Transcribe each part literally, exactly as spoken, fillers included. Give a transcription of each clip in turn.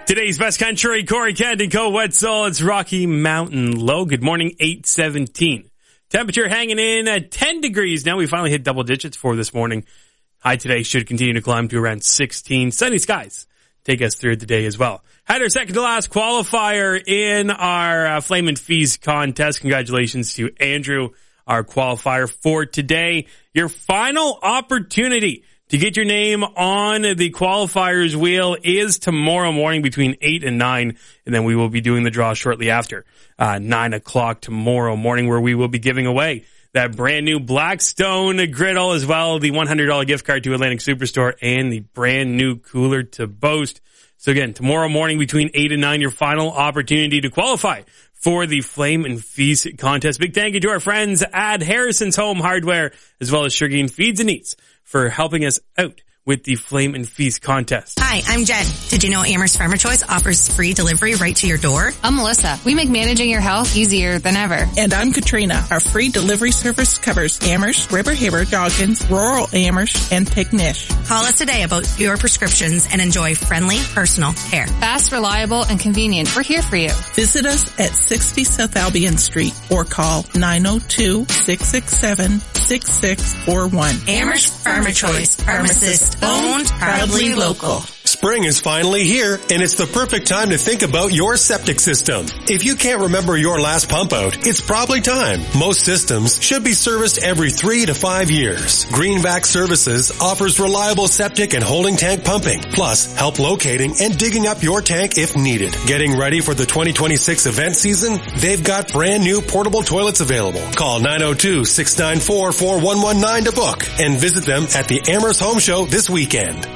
Today's best country, Corey Kent and Co. Wetzel. It's Rocky Mountain Low. Good morning, eight seventeen. Temperature hanging in at ten degrees. Now we finally hit double digits for this morning. High today should continue to climb to around sixteen. Sunny skies take us through the day as well. Had our second to last qualifier in our uh, Flame and Feast contest. Congratulations to Andrew, our qualifier for today. Your final opportunity to get your name on the qualifiers wheel is tomorrow morning between eight and nine, and then we will be doing the draw shortly after uh, nine o'clock tomorrow morning, where we will be giving away that brand new Blackstone griddle, as well the one hundred dollars gift card to Atlantic Superstore and the brand new cooler to Boast. So again, tomorrow morning between eight and nine, your final opportunity to qualify for the Flame and Feast contest. Big thank you to our friends at Harrison's Home Hardware, as well as Sugar and Feeds and Eats, for helping us out with the Flame and Feast contest. Hi, I'm Jen. Did you know Amherst Farmer Choice offers free delivery right to your door? I'm Melissa. We make managing your health easier than ever. And I'm Katrina. Our free delivery service covers Amherst, River Haber, Dawkins, rural Amherst, and Pignish. Call us today about your prescriptions and enjoy friendly, personal care. Fast, reliable, and convenient. We're here for you. Visit us at sixty South Albion Street or call nine oh two, six six seven, six six four one. Amherst Farmer Choice, pharmacist owned, proudly local. Spring is finally here, and it's the perfect time to think about your septic system. If you can't remember your last pump out, it's probably time. Most systems should be serviced every three to five years. Greenback Services offers reliable septic and holding tank pumping, plus help locating and digging up your tank if needed. Getting ready for the twenty twenty-six event season? They've got brand new portable toilets available. Call nine oh two, six nine four, four one one nine to book and visit them at the Amherst Home Show this weekend.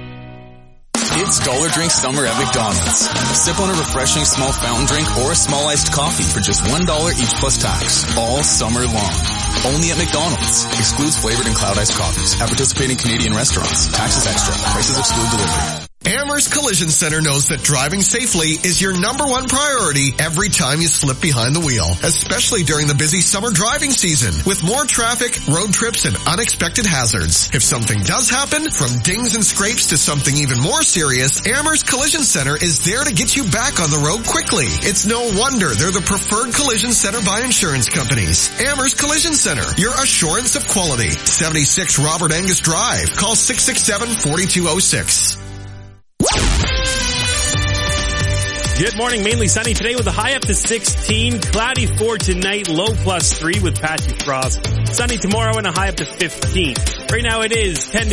It's Dollar Drink Summer at McDonald's. Sip on a refreshing small fountain drink or a small iced coffee for just one dollar each plus tax, all summer long. Only at McDonald's. Excludes flavored and cloud iced coffees at participating Canadian restaurants. Taxes extra. Prices exclude delivery. Amherst Collision Center knows that driving safely is your number one priority every time you slip behind the wheel, especially during the busy summer driving season with more traffic, road trips, and unexpected hazards. If something does happen, from dings and scrapes to something even more serious, Amherst Collision Center is there to get you back on the road quickly. It's no wonder they're the preferred collision center by insurance companies. Amherst Collision Center, your assurance of quality. seventy-six Robert Angus Drive. Call six six seven, four two zero six. Good morning. Mainly sunny today with a high up to sixteen. Cloudy for tonight. Low plus three with patchy frost. Sunny tomorrow and a high up to fifteen. Right now it is ten